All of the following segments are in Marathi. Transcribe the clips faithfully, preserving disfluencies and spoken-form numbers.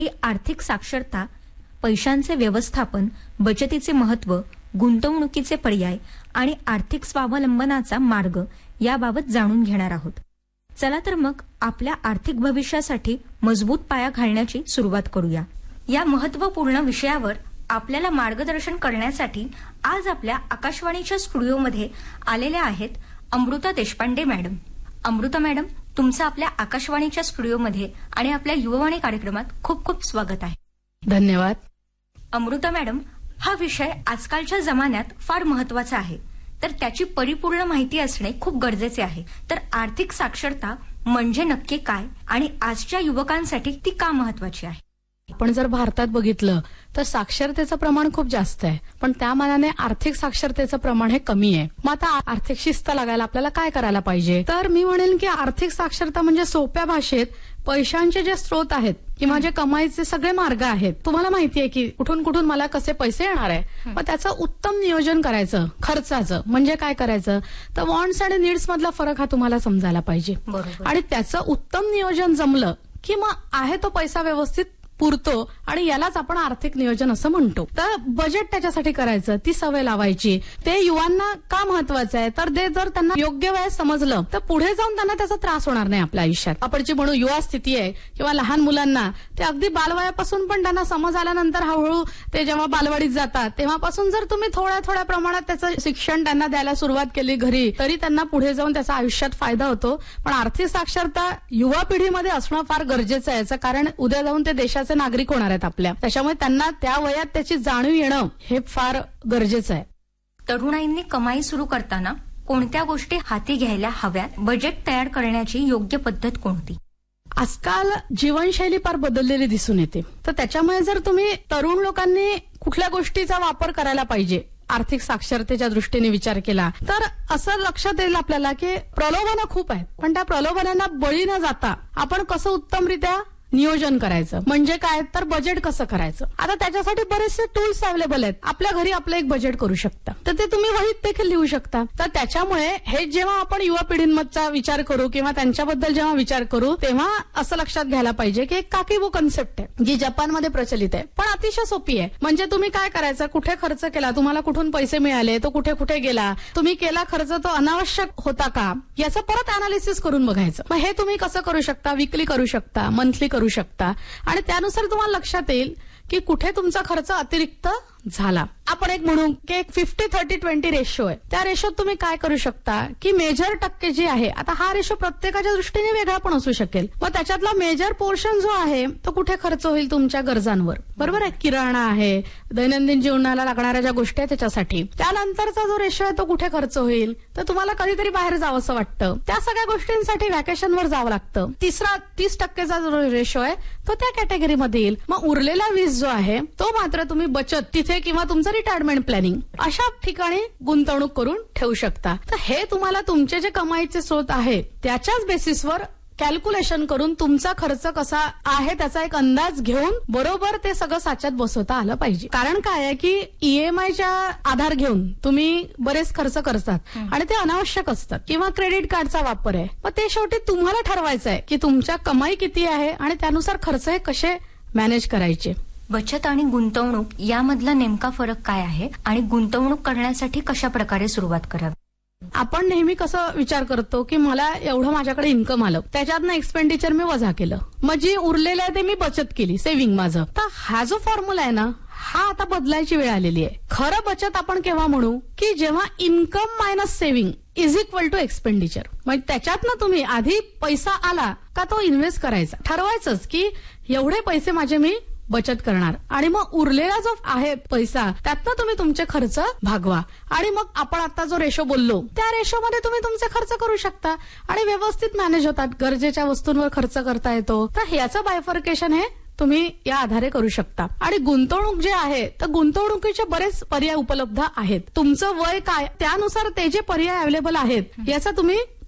ही आर्थिक साक्षरता, पैशांचे व्यवस्थापन, बचतीचे महत्त्व, गुंतवणुकीचे पर्याय आणि आर्थिक स्वावलंबनाचा मार्ग याबाबत जाणून घेणार आहोत. चला तर मग आपल्या आर्थिक भविष्यासाठी मजबूत पाया घालण्याची सुरुवात करूया. या महत्त्वपूर्ण विषयावर आपल्याला मार्गदर्शन करण्यासाठी आज आपल्या आकाशवाणीच्या स्टुडिओमध्ये आलेल्या आहेत अमृता देशपांडे मॅडम. अमृता मॅडम, तुमचं आपल्या आकाशवाणीच्या स्टुडिओमध्ये आणि आपल्या युववाणी कार्यक्रमात खूप खूप स्वागत आहे. धन्यवाद. अमृता मॅडम, हा विषय आजकालच्या जमान्यात फार महत्वाचा आहे, तर त्याची परिपूर्ण माहिती असणे खूप गरजेचे आहे. तर आर्थिक साक्षरता म्हणजे नक्की काय आणि आजच्या युवकांसाठी ती का महत्वाची आहे? आपण जर भारतात बघितलं तर साक्षरतेचं प्रमाण खूप जास्त आहे, पण त्या मानाने आर्थिक साक्षरतेचं प्रमाण हे कमी आहे. मग आता आर्थिक शिस्त लागायला आपल्याला काय करायला पाहिजे? तर मी म्हणेन की आर्थिक साक्षरता म्हणजे सोप्या भाषेत पैशांचे जे स्रोत आहेत किंवा जे कमाईचे सगळे मार्ग आहेत, तुम्हाला माहिती आहे की कुठून कुठून मला कसे पैसे येणार आहे, मग त्याचं उत्तम नियोजन करायचं. खर्चाचं म्हणजे काय करायचं, तर वॉन्ट्स आणि नीड्स मधला फरक हा तुम्हाला समजायला पाहिजे. आणि त्याचं उत्तम नियोजन जमलं की मग आहे तो पैसा व्यवस्थित पुरतो आणि यालाच आपण आर्थिक नियोजन असं म्हणतो. तर बजेट त्याच्यासाठी करायचं, ती सवय लावायची. ते युवांना का महत्वाचं आहे, तर ते जर त्यांना योग्य वयात समजलं तर पुढे जाऊन त्यांना त्याचा त्रास होणार नाही आपल्या आयुष्यात. आपण जी म्हणू युवा स्थिती आहे किंवा लहान मुलांना ते अगदी बालवयापासून पण त्यांना समज आल्यानंतर हळूहळू ते जेव्हा बालवाडीत जातात तेव्हापासून जर तुम्ही थोड्या थोड्या प्रमाणात त्याचं शिक्षण त्यांना द्यायला सुरुवात केली घरी, तरी त्यांना पुढे जाऊन त्याचा आयुष्यात फायदा होतो. पण आर्थिक साक्षरता युवा पिढीमध्ये असणं फार गरजेचं आहे, कारण उद्या जाऊन ते देशाचे नागरिक होणार आहेत आपल्या. त्याच्यामुळे त्यांना त्या वयात त्याची जाणीव येणं हे फार गरजेचं आहे. तरुणाईंनी कमाई सुरू करताना कोणत्या गोष्टी हाती घ्यायला हव्यात? बजेट तयार करण्याची योग्य पद्धत कोणती? आजकाल जीवनशैली फार बदललेली दिसून येते, तर त्याच्यामुळे जर तुम्ही तरुण लोकांनी कुठल्या गोष्टीचा वापर करायला पाहिजे आर्थिक साक्षरतेच्या दृष्टीने विचार केला तर असं लक्षात येईल आपल्याला की प्रलोभनं खूप आहेत, पण त्या प्रलोभनांना बळी न जाता आपण कसं उत्तमरित्या नियोजन करायचं. म्हणजे काय, तर बजेट कसं करायचं. आता त्याच्यासाठी बरेचसे टूल्स अवेलेबल आहेत. आपल्या घरी आपलं एक बजेट करू शकता, तर ते तुम्ही वहीत देखील लिहू शकता. तर त्याच्यामुळे हे जेव्हा आपण युवा पिढींमधचा विचार करू किंवा त्यांच्याबद्दल जेव्हा विचार करू तेव्हा असं लक्षात घ्यायला पाहिजे की एक काकीबो कन्सेप्ट आहे जी जपानमध्ये प्रचलित आहे, पण अतिशय सोपी आहे. म्हणजे तुम्ही काय करायचं, कुठे खर्च केला, तुम्हाला कुठून पैसे मिळाले, तो कुठे कुठे गेला, तुम्ही केला खर्च तो अनावश्यक होता का, याचं परत अनालिसिस करून बघायचं. मग हे तुम्ही कसं करू शकता, वीकली करू शकता, मंथली करू शकता आणि त्यानुसार तुम्हाला लक्षात येईल की कुठे तुमचा खर्च अतिरिक्त झाला. आपण एक म्हणू की एक फिफ्टी थर्टी ट्वेंटी रेशो आहे. त्या रेशोत तुम्ही काय करू शकता की मेजर टक्के जे आहे, आता हा रेशो प्रत्येकाच्या दृष्टीने वेगळा पण असू शकेल, मग त्याच्यातला मेजर पोर्शन जो आहे तो कुठे खर्च होईल तुमच्या गरजांवर. बरोबर आहे, किराणा आहे, दैनंदिन जीवनाला लागणाऱ्या ज्या गोष्टी आहेत त्याच्यासाठी. त्यानंतरचा जो रेशो आहे तो कुठे खर्च होईल, तर तुम्हाला कधीतरी बाहेर जावं असं वाटतं, त्या सगळ्या गोष्टींसाठी व्हॅकेशनवर जावं लागतं. तिसरा तीस टक्केचा जो रेशो आहे तो त्या कॅटेगरीमध्ये येईल. मग उरलेला वीस जो आहे तो मात्र तुम्ही बचत तिथे किंवा तुमचं रिटायरमेंट प्लॅनिंग अशा ठिकाणी गुंतवणूक करून ठेवू शकता. तर हे तुम्हाला तुमचे जे कमाईचे स्रोत आहे त्याच्याच बेसिसवर कॅल्क्युलेशन करून तुमचा खर्च कसा आहे त्याचा एक अंदाज घेऊन बरोबर ते सगळं साच्यात बसवता आलं पाहिजे. कारण काय आहे की ईएमआयच्या आधार घेऊन तुम्ही बरेच खर्च करतात आणि ते अनावश्यक असतात, किंवा क्रेडिट कार्डचा वापर आहे. मग ते शेवटी तुम्हाला ठरवायचं आहे की तुमच्या कमाई किती आहे आणि त्यानुसार खर्च हे कसे मॅनेज करायचे. बचत आणि गुंतवणूक यामधला नेमका फरक काय आहे आणि गुंतवणूक करण्यासाठी कशा प्रकारे सुरुवात करावी? आपण नेहमी कसं विचार करतो की मला एवढं माझ्याकडे इन्कम आलं, त्याच्यातनं एक्सपेंडिचर मी वजा केलं, मग जी उरलेलं आहे ते मी बचत केली, सेव्हिंग माझं. तर हा जो फॉर्म्युला आहे ना, हा आता बदलायची वेळ आलेली आहे. खरं बचत आपण केव्हा म्हणू की जेव्हा income minus saving is equal to expenditure. म्हणजे त्याच्यातनं तुम्ही आधी पैसा आला का तो इन्व्हेस्ट करायचा, ठरवायचंच की एवढे पैसे माझे मी बचत करणार आणि मग उरलेला जो आहे पैसा त्यातनं तुम्ही तुमचे खर्च भागवा. आणि मग आपण आता जो रेशो बोललो त्या रेशोमध्ये तुम्ही तुमचे खर्च करू शकता आणि व्यवस्थित मॅनेज होतात. गरजेच्या वस्तूंवर खर्च करता येतो. तर याचं बायफर्केशन हे तुम्ही या आधारे करू शकता. आणि गुंतवणूक जे आहे तर गुंतवणुकीचे बरेच पर्याय उपलब्ध आहेत. तुमचं वय काय त्यानुसार ते जे पर्याय अवेलेबल आहेत याचा तुम्ही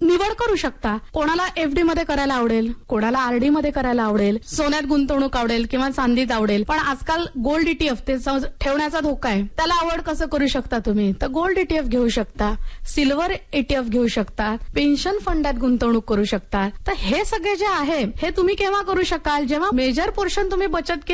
निवड करू शकता. कोणाला एफडी मध्ये करायला आवडेल, कोणाला आरडी मध्ये करायला आवडेल, सोन्यात गुंतवणूक आवडेल किंवा चांदीत आवडेल. पण आजकाल गोल्ड ईटीएफ ते समज ठेवण्याचा धोका आहे, त्याला आवड कसं करू शकता तुम्ही, तर गोल्ड ईटीएफ घेऊ शकता, सिल्वर ईटीएफ घेऊ शकता, पेन्शन फंडात गुंतवणूक करू शकता. तर हे सगळे जे आहे हे तुम्ही केव्हा करू शकाल, जेव्हा मेजर पोर्शन तुम्ही बचत